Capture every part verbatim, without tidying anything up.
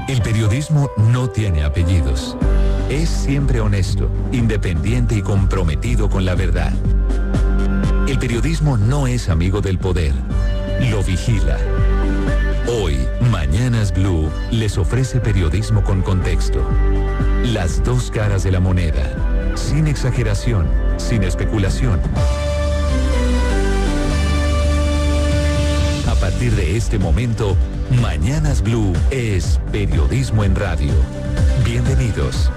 El periodismo no tiene apellidos. Es siempre honesto, independiente y comprometido con la verdad. El periodismo no es amigo del poder, lo vigila. Hoy, Mañanas Blue les ofrece periodismo con contexto. Las dos caras de la moneda, sin exageración, sin especulación. A partir de este momento, Mañanas Blue es periodismo en radio. Bienvenidos.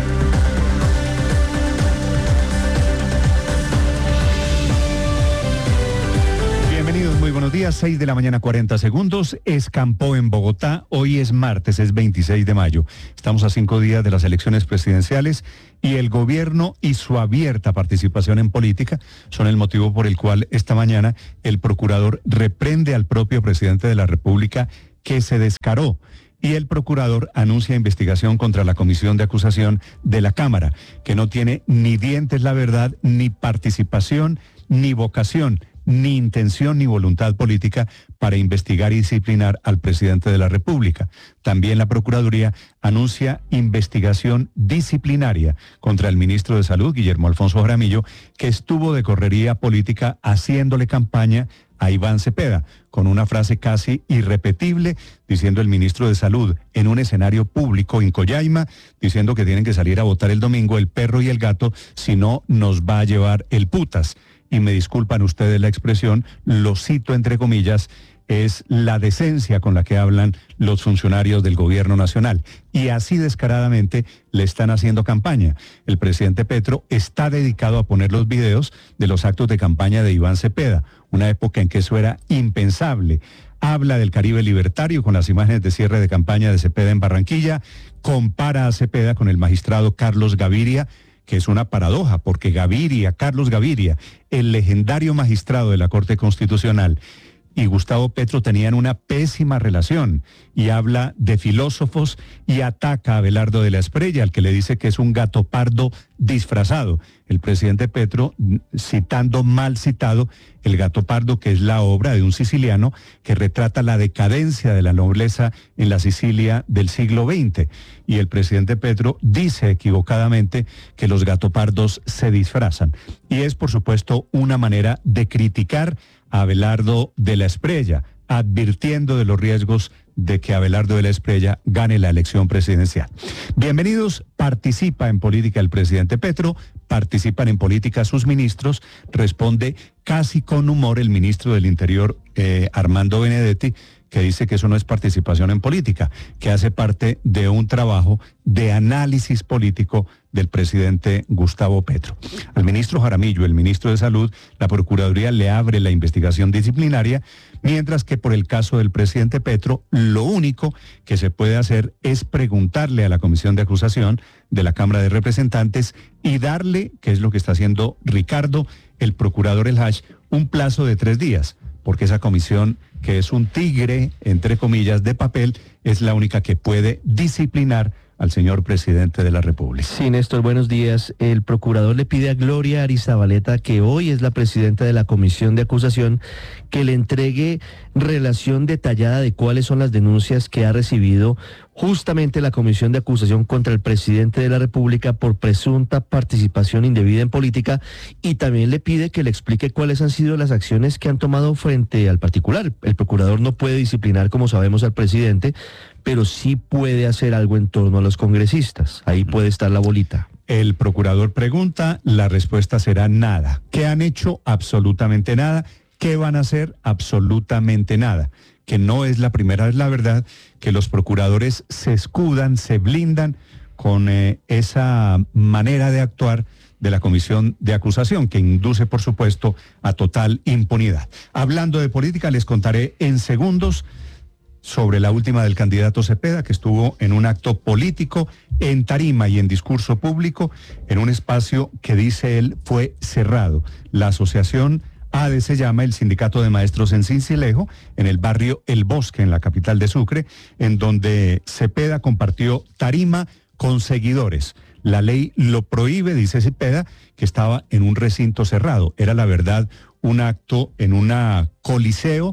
Bienvenidos, muy buenos días, seis de la mañana, cuarenta segundos, escampó en Bogotá, hoy es martes, es veintiséis de mayo, estamos a cinco días de las elecciones presidenciales y el gobierno y su abierta participación en política son el motivo por el cual esta mañana el procurador reprende al propio presidente de la República que se descaró. Y el procurador anuncia investigación contra la comisión de acusación de la Cámara, que no tiene ni dientes la verdad, ni participación, ni vocación, ni intención ni voluntad política para investigar y disciplinar al presidente de la República. También la Procuraduría anuncia investigación disciplinaria contra el ministro de Salud, Guillermo Alfonso Jaramillo, que estuvo de correría política haciéndole campaña a Iván Cepeda, con una frase casi irrepetible, diciendo el ministro de Salud en un escenario público en Coyaima, diciendo que tienen que salir a votar el domingo el perro y el gato, si no nos va a llevar el putas. Y me disculpan ustedes la expresión, lo cito entre comillas, es la decencia con la que hablan los funcionarios del gobierno nacional. Y así descaradamente le están haciendo campaña. El presidente Petro está dedicado a poner los videos de los actos de campaña de Iván Cepeda, una época en que eso era impensable. Habla del Caribe libertario con las imágenes de cierre de campaña de Cepeda en Barranquilla, compara a Cepeda con el magistrado Carlos Gaviria, que es una paradoja, porque Gaviria, Carlos Gaviria, el legendario magistrado de la Corte Constitucional, y Gustavo Petro tenían una pésima relación, y habla de filósofos y ataca a Abelardo de la Espriella, al que le dice que es un gato pardo disfrazado. El presidente Petro, citando mal citado, El gato pardo, que es la obra de un siciliano que retrata la decadencia de la nobleza en la Sicilia del siglo veinte. Y el presidente Petro dice equivocadamente que los gatopardos se disfrazan. Y es, por supuesto, una manera de criticar a Abelardo de la Espriella, advirtiendo de los riesgos de que Abelardo de la Espriella gane la elección presidencial. Bienvenidos, participa en política el presidente Petro, participan en política sus ministros, responde casi con humor el ministro del Interior, eh, Armando Benedetti, que dice que eso no es participación en política, que hace parte de un trabajo de análisis político del presidente Gustavo Petro. Al ministro Jaramillo, el ministro de Salud, la Procuraduría le abre la investigación disciplinaria, mientras que por el caso del presidente Petro, lo único que se puede hacer es preguntarle a la comisión de acusación de la Cámara de Representantes y darle, que es lo que está haciendo Ricardo, el procurador El Hach, un plazo de tres días, porque esa comisión, que es un tigre, entre comillas, de papel, es la única que puede disciplinar al señor presidente de la República. Sí, Néstor, buenos días. El procurador le pide a Gloria Arizabaleta, que hoy es la presidenta de la comisión de acusación, que le entregue relación detallada de cuáles son las denuncias que ha recibido justamente la comisión de acusación contra el presidente de la República por presunta participación indebida en política, y también le pide que le explique cuáles han sido las acciones que han tomado frente al particular. El procurador no puede disciplinar, como sabemos, al presidente, pero sí puede hacer algo en torno a los congresistas. Ahí puede estar la bolita. El procurador pregunta, la respuesta será nada. ¿Qué han hecho? Absolutamente nada. ¿Qué van a hacer? Absolutamente nada. Que no es la primera vez, la verdad, que los procuradores se escudan, se blindan con eh, esa manera de actuar de la comisión de acusación, que induce, por supuesto, a total impunidad. Hablando de política, les contaré en segundos sobre la última del candidato Cepeda, que estuvo en un acto político, en tarima y en discurso público, en un espacio que, dice él, fue cerrado. La asociación A D E se llama, el Sindicato de Maestros en Cincelejo, en el barrio El Bosque, en la capital de Sucre, en donde Cepeda compartió tarima con seguidores. La ley lo prohíbe, dice Cepeda, que estaba en un recinto cerrado. Era, la verdad, un acto en una coliseo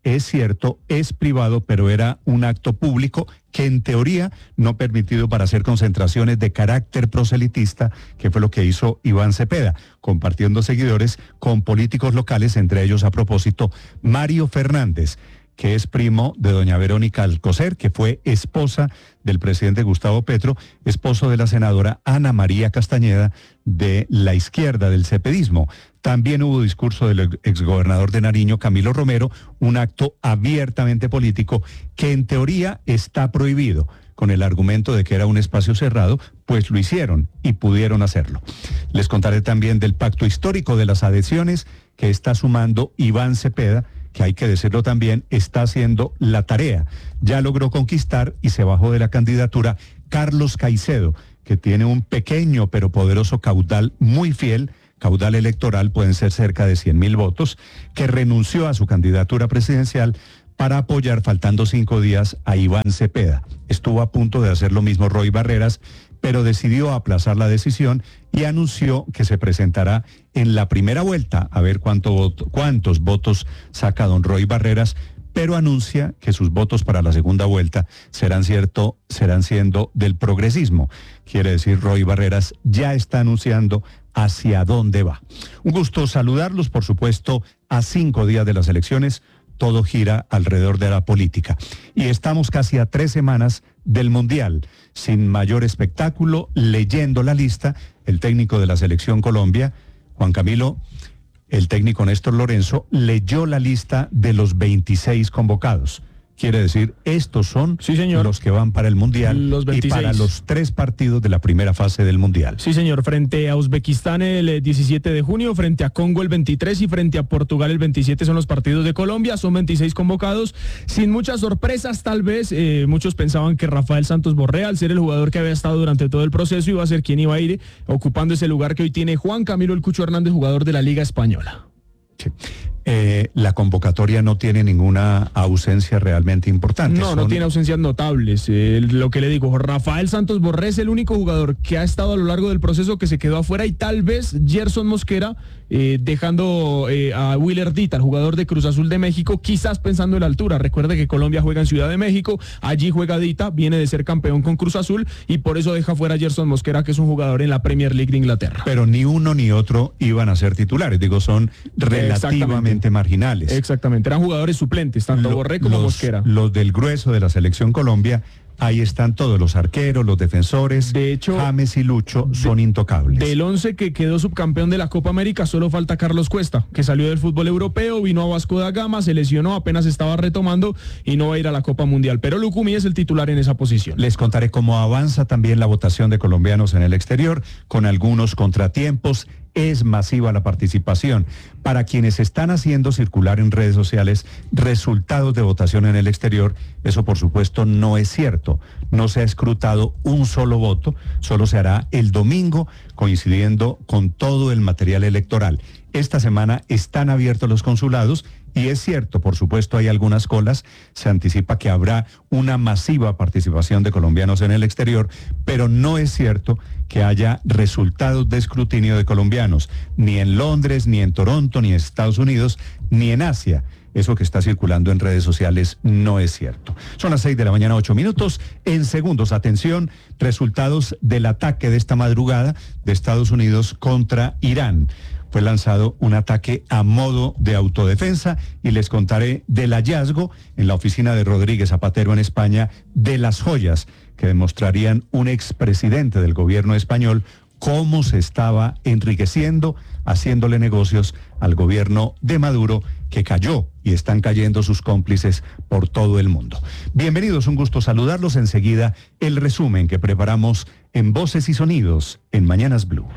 es cierto, es privado, pero era un acto público que en teoría no permitido para hacer concentraciones de carácter proselitista, que fue lo que hizo Iván Cepeda, compartiendo seguidores con políticos locales, entre ellos, a propósito, Mario Fernández, que es primo de doña Verónica Alcocer, que fue esposa del presidente Gustavo Petro, esposo de la senadora Ana María Castañeda, de la izquierda del cepedismo. También hubo discurso del exgobernador de Nariño, Camilo Romero, un acto abiertamente político que en teoría está prohibido, con el argumento de que era un espacio cerrado, pues lo hicieron y pudieron hacerlo. Les contaré también del pacto histórico de las adhesiones que está sumando Iván Cepeda, que hay que decirlo también, está haciendo la tarea. Ya logró conquistar y se bajó de la candidatura Carlos Caicedo, que tiene un pequeño pero poderoso caudal muy fiel, caudal electoral, pueden ser cerca de cien mil votos, que renunció a su candidatura presidencial para apoyar, faltando cinco días, a Iván Cepeda. Estuvo a punto de hacer lo mismo Roy Barreras, pero decidió aplazar la decisión y anunció que se presentará en la primera vuelta, a ver cuánto voto, cuántos votos saca don Roy Barreras, pero anuncia que sus votos para la segunda vuelta serán, cierto, serán siendo del progresismo. Quiere decir, Roy Barreras ya está anunciando hacia dónde va. Un gusto saludarlos, por supuesto, a cinco días de las elecciones. Todo gira alrededor de la política. Y estamos casi a tres semanas del Mundial, sin mayor espectáculo, leyendo la lista, el técnico de la Selección Colombia, Juan Camilo, el técnico Néstor Lorenzo, leyó la lista de los veintiséis convocados. Quiere decir, estos son sí, señor. los que van para el Mundial los y para los tres partidos de la primera fase del Mundial. Sí, señor, frente a Uzbekistán el diecisiete de junio, frente a Congo el veintitrés y frente a Portugal el veintisiete son los partidos de Colombia, son veintiséis convocados, sin muchas sorpresas tal vez, eh, muchos pensaban que Rafael Santos Borré, al ser el jugador que había estado durante todo el proceso, iba a ser quien iba a ir ocupando ese lugar que hoy tiene Juan Camilo El Cucho Hernández, jugador de la Liga Española. Sí. Eh, la convocatoria no tiene ninguna ausencia realmente importante. No, Son... no tiene ausencias notables. Eh, lo que le digo, Rafael Santos Borré es el único jugador que ha estado a lo largo del proceso que se quedó afuera y tal vez Gerson Mosquera, eh, dejando eh, a Willer Dita, el jugador de Cruz Azul de México, quizás pensando en la altura. Recuerde que Colombia juega en Ciudad de México, allí juega Dita, viene de ser campeón con Cruz Azul y por eso deja fuera a Gerson Mosquera, que es un jugador en la Premier League de Inglaterra. Pero ni uno ni otro iban a ser titulares, digo, son relativamente marginales. Exactamente, eran jugadores suplentes, tanto Lo, Borré como los, Mosquera. Los del grueso de la Selección Colombia, ahí están todos, los arqueros, los defensores, de hecho, James y Lucho son de, intocables. Del once que quedó subcampeón de la Copa América, solo falta Carlos Cuesta, que salió del fútbol europeo, vino a Vasco da Gama, se lesionó, apenas estaba retomando y no va a ir a la Copa Mundial, pero Lucumí es el titular en esa posición. Les contaré cómo avanza también la votación de colombianos en el exterior, con algunos contratiempos. Es masiva la participación. Para quienes están haciendo circular en redes sociales resultados de votación en el exterior, eso por supuesto no es cierto. No se ha escrutado un solo voto, solo se hará el domingo coincidiendo con todo el material electoral. Esta semana están abiertos los consulados y es cierto, por supuesto hay algunas colas, se anticipa que habrá una masiva participación de colombianos en el exterior, pero no es cierto que haya resultados de escrutinio de colombianos, ni en Londres, ni en Toronto, ni en Estados Unidos, ni en Asia. Eso que está circulando en redes sociales no es cierto. Son las seis de la mañana, ocho minutos. En segundos, atención, resultados del ataque de esta madrugada de Estados Unidos contra Irán. Fue lanzado un ataque a modo de autodefensa y les contaré del hallazgo en la oficina de Rodríguez Zapatero en España de las joyas que demostrarían un expresidente del gobierno español cómo se estaba enriqueciendo, haciéndole negocios al gobierno de Maduro, que cayó y están cayendo sus cómplices por todo el mundo. Bienvenidos, un gusto saludarlos. Enseguida el resumen que preparamos en Voces y Sonidos en Mañanas Blue.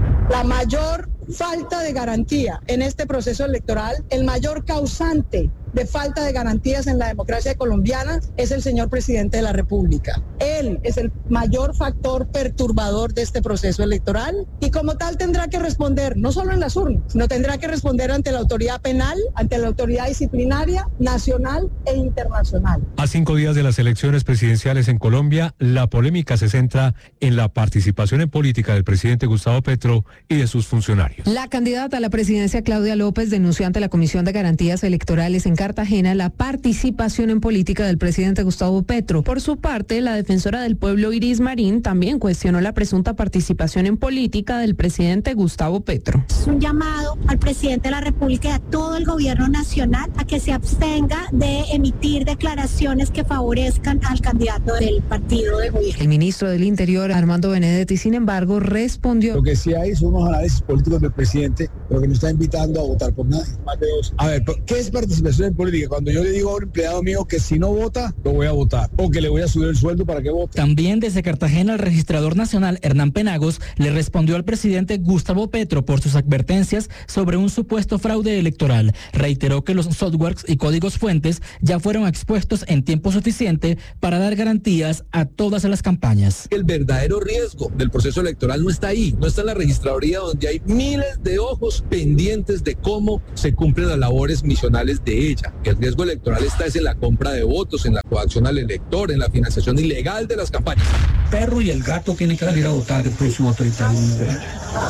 La mayor falta de garantía en este proceso electoral, el mayor causante de falta de garantías en la democracia colombiana es el señor presidente de la República. Él es el mayor factor perturbador de este proceso electoral y como tal tendrá que responder no solo en las urnas, sino tendrá que responder ante la autoridad penal, ante la autoridad disciplinaria nacional e internacional. A cinco días de las elecciones presidenciales en Colombia, la polémica se centra en la participación en política del presidente Gustavo Petro y de sus funcionarios. La candidata a la presidencia Claudia López denunció ante la Comisión de Garantías Electorales en Cartagena la participación en política del presidente Gustavo Petro. Por su parte, la defensora del pueblo Iris Marín también cuestionó la presunta participación en política del presidente Gustavo Petro. Es un llamado al presidente de la República y a todo el gobierno nacional a que se abstenga de emitir declaraciones que favorezcan al candidato del partido de gobierno. El ministro del Interior, Armando Benedetti, sin embargo, respondió. Lo que sí hay son unos análisis políticos del presidente, pero que no está invitando a votar por nadie. Más de dos. A ver, ¿qué es participación en política? Cuando yo le digo a un empleado mío que si no vota, lo voy a votar, o que le voy a subir el sueldo para que vote. También desde Cartagena, el registrador nacional Hernán Penagos le respondió al presidente Gustavo Petro por sus advertencias sobre un supuesto fraude electoral. Reiteró que los softwares y códigos fuentes ya fueron expuestos en tiempo suficiente para dar garantías a todas las campañas. El verdadero riesgo del proceso electoral no está ahí, no está en la registraduría donde hay miles de ojos pendientes de cómo se cumplen las labores misionales de ella. El riesgo electoral está es en la compra de votos, en la coacción al elector, en la financiación ilegal de las campañas. El perro y el gato tienen que salir a votar el próximo treinta y uno de mayo.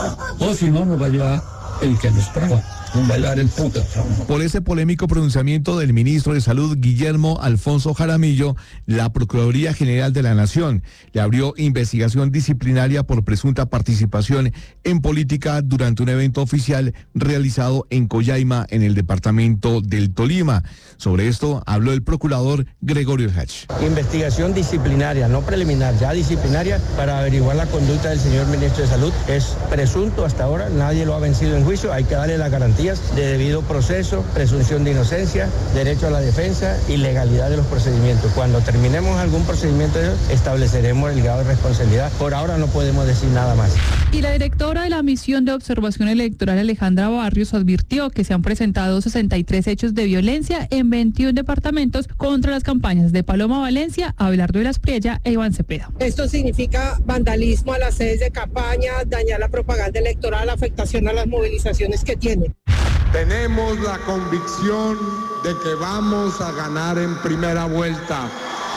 O si no, nos va a llevar el que nos traga. Bailar el puta. Por ese polémico pronunciamiento del ministro de Salud, Guillermo Alfonso Jaramillo, la Procuraduría General de la Nación le abrió investigación disciplinaria por presunta participación en política durante un evento oficial realizado en Coyaima, en el departamento del Tolima. Sobre esto habló el procurador Gregorio Hatch. Investigación disciplinaria, no preliminar, ya disciplinaria, para averiguar la conducta del señor ministro de Salud. Es presunto hasta ahora, nadie lo ha vencido en juicio, hay que darle la garantía de debido proceso, presunción de inocencia, derecho a la defensa y legalidad de los procedimientos. Cuando terminemos algún procedimiento, estableceremos el grado de responsabilidad. Por ahora no podemos decir nada más. Y la directora de la misión de observación electoral, Alejandra Barrios, advirtió que se han presentado sesenta y tres hechos de violencia en veintiún departamentos contra las campañas de Paloma Valencia, Abelardo de las Priella e Iván Cepeda. Esto significa vandalismo a las sedes de campaña, dañar la propaganda electoral, afectación a las movilizaciones que tiene. Tenemos la convicción de que vamos a ganar en primera vuelta.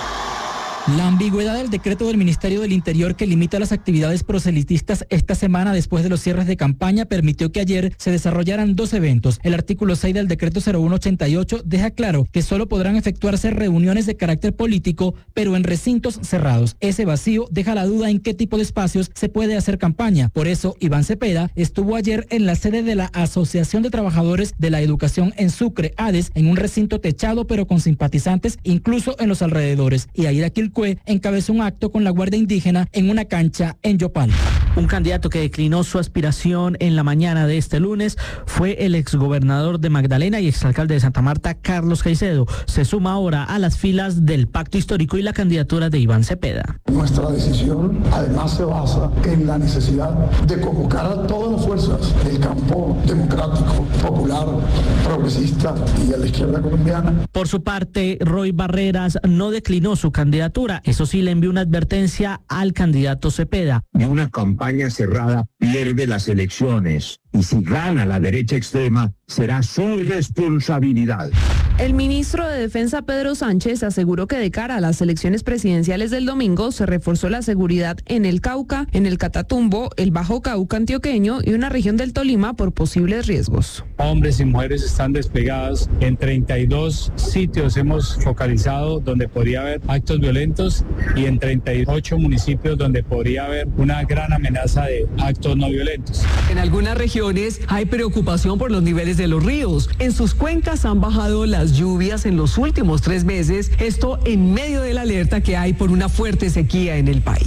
La ambigüedad del decreto del Ministerio del Interior que limita las actividades proselitistas esta semana después de los cierres de campaña permitió que ayer se desarrollaran dos eventos. El artículo seis del decreto cero uno ochenta y ocho deja claro que solo podrán efectuarse reuniones de carácter político, pero en recintos cerrados. Ese vacío deja la duda en qué tipo de espacios se puede hacer campaña. Por eso, Iván Cepeda estuvo ayer en la sede de la Asociación de Trabajadores de la Educación en Sucre, ADES, en un recinto techado pero con simpatizantes incluso en los alrededores. Y Aida Quilcue encabezó un acto con la Guardia Indígena en una cancha en Yopal. Un candidato que declinó su aspiración en la mañana de este lunes fue el exgobernador de Magdalena y exalcalde de Santa Marta, Carlos Caicedo. Se suma ahora a las filas del Pacto Histórico y la candidatura de Iván Cepeda. Nuestra decisión además se basa en la necesidad de convocar a todas las fuerzas del campo democrático, popular, progresista y de la izquierda colombiana. Por su parte, Roy Barreras no declinó su candidatura. Eso sí, le envió una advertencia al candidato Cepeda. Y una campaña cerrada pierde las elecciones. Y si gana la derecha extrema, será su responsabilidad. El ministro de Defensa, Pedro Sánchez, aseguró que de cara a las elecciones presidenciales del domingo se reforzó la seguridad en el Cauca, en el Catatumbo, el Bajo Cauca antioqueño y una región del Tolima por posibles riesgos. Hombres y mujeres están desplegados en treinta y dos sitios. Hemos focalizado donde podría haber actos violentos y en treinta y ocho municipios donde podría haber una gran amenaza de actos no violentos. En algunas regiones hay preocupación por los niveles de los ríos. En sus cuencas han bajado las lluvias en los últimos tres meses, esto en medio de la alerta que hay por una fuerte sequía en el país.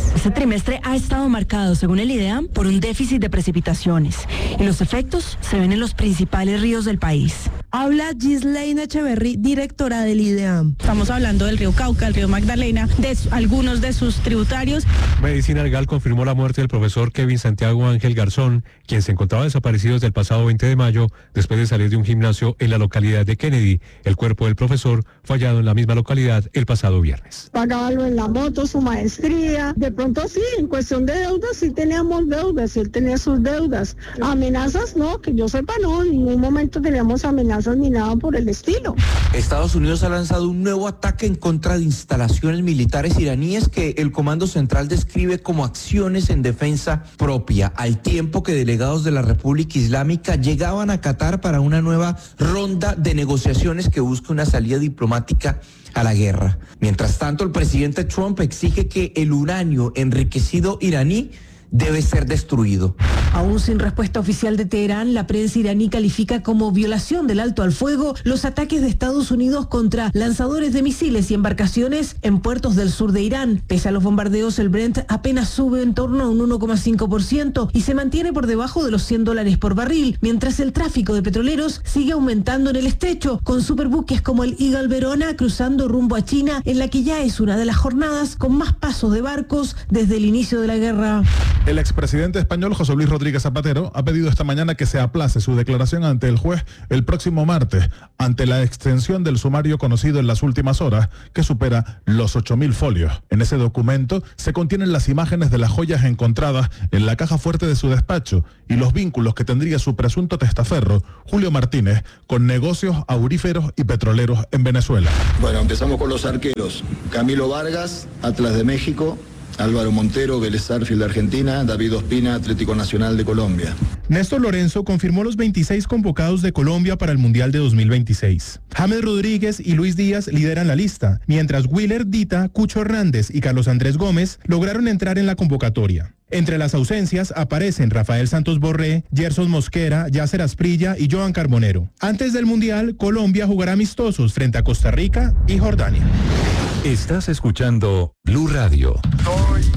Este trimestre ha estado marcado, según el IDEAM, por un déficit de precipitaciones y los efectos se ven en los principales ríos del país. Habla Gislaine Echeverry, directora del IDEAM. Estamos hablando del río Cauca, el río Magdalena, de su, algunos de sus tributarios. Medicina Legal confirmó la muerte del profesor Kevin Santiago Ángel Garzón, quien se encontraba desaparecido desde el pasado veinte de mayo después de salir de un gimnasio en la localidad de Kennedy. El cuerpo del profesor fue hallado en la misma localidad el pasado viernes. Pagarlo en la moto, su maestría. De pronto sí, en cuestión de deudas sí teníamos deudas, él tenía sus deudas. Amenazas no, que yo sepa no, en ningún momento teníamos amenazas ni nada por el estilo. Estados Unidos ha lanzado un nuevo ataque en contra de instalaciones militares iraníes que el Comando Central describe como acciones en defensa propia, al tiempo que delegados de la República Islámica llegaban a Qatar para una nueva ronda de negociaciones que busca una salida diplomática a la guerra. Mientras tanto, el presidente Trump exige que el uranio enriquecido iraní debe ser destruido. Aún sin respuesta oficial de Teherán, la prensa iraní califica como violación del alto al fuego los ataques de Estados Unidos contra lanzadores de misiles y embarcaciones en puertos del sur de Irán. Pese a los bombardeos, el Brent apenas sube en torno a un uno coma cinco por ciento y se mantiene por debajo de los cien dólares por barril, mientras el tráfico de petroleros sigue aumentando en el estrecho, con superbuques como el Eagle Verona cruzando rumbo a China, en la que ya es una de las jornadas con más pasos de barcos desde el inicio de la guerra. El expresidente español José Luis Rodríguez Zapatero ha pedido esta mañana que se aplace su declaración ante el juez el próximo martes, ante la extensión del sumario conocido en las últimas horas, que supera los ocho mil folios. En ese documento se contienen las imágenes de las joyas encontradas en la caja fuerte de su despacho y los vínculos que tendría su presunto testaferro, Julio Martínez, con negocios auríferos y petroleros en Venezuela. Bueno, empezamos con los arqueros. Camilo Vargas, Atlas de México. Álvaro Montero, Vélez Sarsfield de Argentina, David Ospina, Atlético Nacional de Colombia. Néstor Lorenzo confirmó los veintiséis convocados de Colombia para el Mundial de dos mil veintiséis. James Rodríguez y Luis Díaz lideran la lista, mientras Willer Dita, Cucho Hernández y Carlos Andrés Gómez lograron entrar en la convocatoria. Entre las ausencias aparecen Rafael Santos Borré, Gerson Mosquera, Yasser Asprilla y Joan Carbonero. Antes del Mundial, Colombia jugará amistosos frente a Costa Rica y Jordania. Estás escuchando Blue Radio.